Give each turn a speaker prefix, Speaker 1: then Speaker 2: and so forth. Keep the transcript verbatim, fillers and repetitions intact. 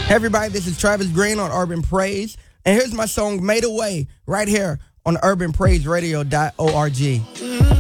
Speaker 1: Hey everybody, this is Travis Green on Urban Praise. And here's my song Made Away right here on urban praise radio dot org.